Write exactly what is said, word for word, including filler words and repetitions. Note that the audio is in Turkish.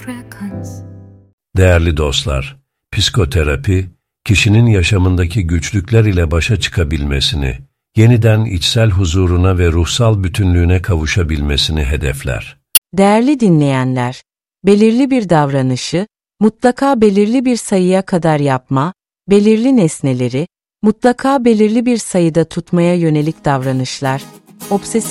Değerli dostlar, psikoterapi, kişinin yaşamındaki güçlükler ile başa çıkabilmesini, yeniden içsel huzuruna ve ruhsal bütünlüğüne kavuşabilmesini hedefler. Değerli dinleyenler, belirli bir davranışı, mutlaka belirli bir sayıya kadar yapma, belirli nesneleri, mutlaka belirli bir sayıda tutmaya yönelik davranışlar, obsesif